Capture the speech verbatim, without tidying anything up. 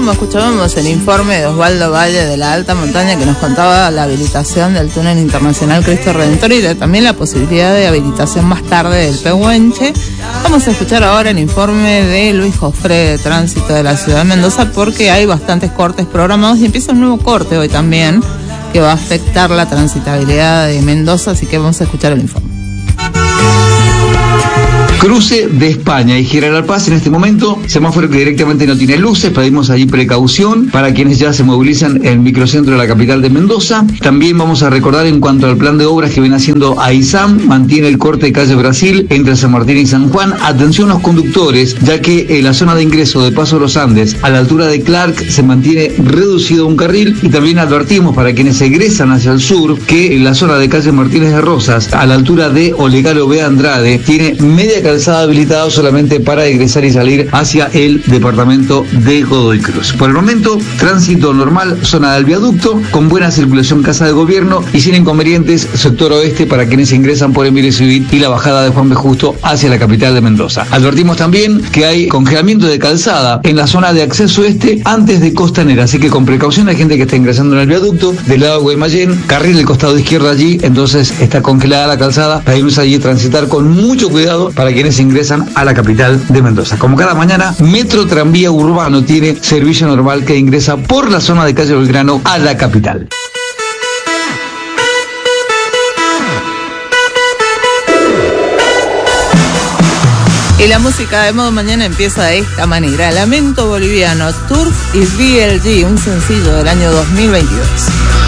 como escuchábamos el informe de Osvaldo Valle de la Alta Montaña, que nos contaba la habilitación del túnel internacional Cristo Redentor y de, también la posibilidad de habilitación más tarde del Pehuenche, vamos a escuchar ahora el informe de Luis Jofre de Tránsito de la Ciudad de Mendoza, porque hay bastantes cortes programados y empieza un nuevo corte hoy también que va a afectar la transitabilidad de Mendoza, así que vamos a escuchar el informe. Cruce de España y General Paz en este momento, semáforo que directamente no tiene luces, pedimos allí precaución para quienes ya se movilizan en el microcentro de la capital de Mendoza. También vamos a recordar en cuanto al plan de obras que viene haciendo AISAM, mantiene el corte de calle Brasil entre San Martín y San Juan. Atención a los conductores, ya que en la zona de ingreso de Paso Los Andes, a la altura de Clark, se mantiene reducido un carril, y también advertimos para quienes egresan hacia el sur que en la zona de calle Martínez de Rosas, a la altura de Olegario B. Andrade, tiene media calzada habilitado solamente para ingresar y salir hacia el departamento de Godoy Cruz. Por el momento, tránsito normal, zona del viaducto, con buena circulación Casa de Gobierno y sin inconvenientes, sector oeste para quienes ingresan por Emilio Civil y la bajada de Juan B. Justo hacia la capital de Mendoza. Advertimos también que hay congelamiento de calzada en la zona de acceso este antes de Costanera, así que con precaución hay gente que está ingresando en el viaducto del lado de Guaymallén, carril del costado izquierdo allí, entonces está congelada la calzada, pedimos allí transitar con mucho cuidado para quienes ingresan a la capital de Mendoza. Como cada mañana, Metro Tranvía Urbano tiene servicio normal que ingresa por la zona de calle Belgrano a la capital. Y la música de Modo Mañana empieza de esta manera: Lamento Boliviano, Turf y B L G, un sencillo del año dos mil veintidós.